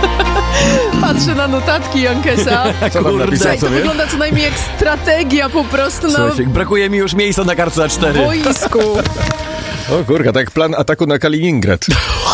Patrzę na notatki Jankesa. Co tam napisał To sobie? wygląda co najmniej jak strategia po prostu na Słuchajcie, brakuje mi już miejsca na kartce A4. boisku. O kurka, tak jak plan ataku na Kaliningrad.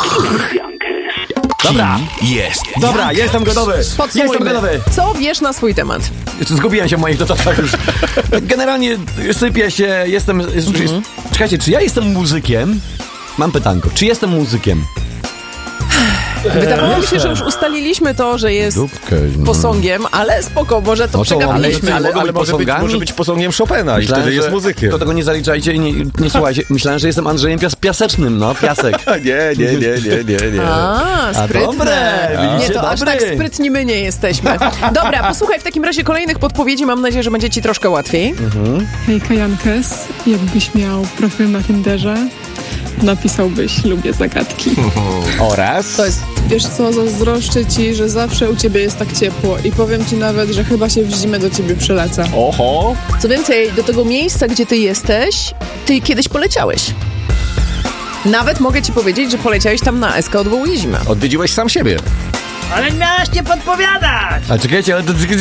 Dobra, Jest. dobra, jestem gotowy. Jestem Podsumujmy. gotowy. Co wiesz na swój temat? Zgubiłem się w moich notatkach już. Generalnie sypię się, jestem... Czekajcie, czy ja jestem muzykiem? Mam pytanko, czy jestem muzykiem? Wydawało mi się, że już ustaliliśmy to, że jest Dupkę. posągiem, ale spoko, może to przegapiliśmy. ale- Ale może być posągiem Chopina i wtedy jest muzykiem. Do tego nie zaliczajcie i nie słuchajcie. Myślałem, że jestem Andrzejem Piasecznym, no, piasek. Nie. A, sprytne. dobre, Nie, widzicie, to aż dobry. tak sprytni my nie jesteśmy. Dobra, posłuchaj w takim razie kolejnych podpowiedzi. Mam nadzieję, że będzie ci troszkę łatwiej. Hejka Jankes, jakbyś miał profil na Tinderze, napisałbyś lubię zagadki. Oraz? To jest... Wiesz co, zazdroszczę ci, że zawsze u ciebie jest tak ciepło i powiem ci nawet, że chyba się w zimę do ciebie przyleca. Oho. Co więcej, do tego miejsca, gdzie ty jesteś, ty kiedyś poleciałeś. Nawet mogę ci powiedzieć, że poleciałeś tam na SK odwołuje zimę. Odwiedziłeś sam siebie. Ale miałeś nie podpowiadać! A czekajcie,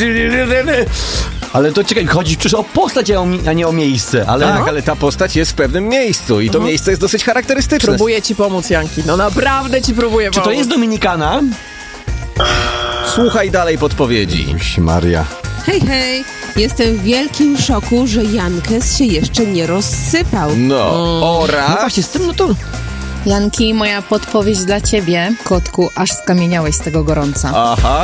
ale to czekaj, chodzi przecież o postać, a nie o miejsce, ale... Tak, ale ta postać jest w pewnym miejscu i to miejsce jest dosyć charakterystyczne. Próbuję ci pomóc, Janki. No naprawdę ci próbuję Czy pomóc. to jest Dominikana? Słuchaj dalej podpowiedzi. Maria. Hej, jestem w wielkim szoku, że Jankes się jeszcze nie rozsypał. No, No oraz... właśnie, z tym no to... Janki, moja podpowiedź dla ciebie. Kotku, aż skamieniałeś z tego gorąca. Aha.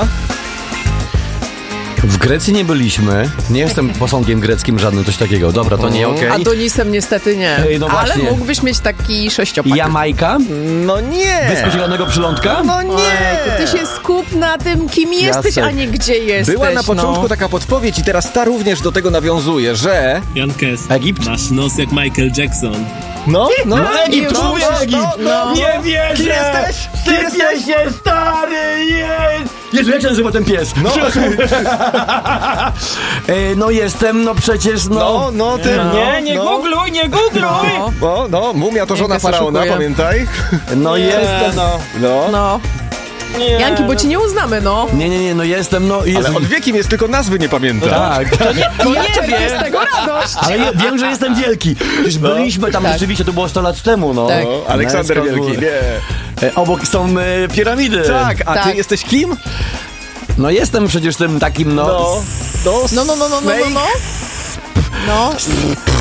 W Grecji nie byliśmy. Nie jestem posągiem greckim żadnym, coś takiego. Dobra, to nie okej. Adonisem niestety nie. Ej, no ale właśnie. mógłbyś mieć taki sześciopak. Jamajka? No nie. Wyspy Zielonego Przylądka? No nie. Ojku, ty się skup na tym, kim jesteś, Jasek. a nie gdzie jesteś. Była na początku taka podpowiedź i teraz ta również do tego nawiązuje, że... Jankes, Egipt? masz nos jak Michael Jackson. No. Egipt, Już, mówię Egipt! no. Nie wierzę! Kim jesteś? Sypie się, stary! Jezu, jak się nazywa ten pies? No. No jestem, no przecież, no... No, ty. Nie googluj, nie googluj! No, mumia to żona Jankes faraona, oszukuje. pamiętaj. No jestem, no... No. Janki, bo ci nie uznamy, no. Nie, no jestem, no... Ale Jestem. od wiekiem jest, tylko nazwy nie pamięta. Tak, to nie, I ja czerpię z tego radość. ale wiem, że jestem wielki. Przecież byliśmy tam rzeczywiście, to było 100 lat temu, no. Tak. No, Aleksander Wielki, nie. Obok są piramidy. Tak, a ty Tak. jesteś kim? No jestem przecież tym takim, No. No. No.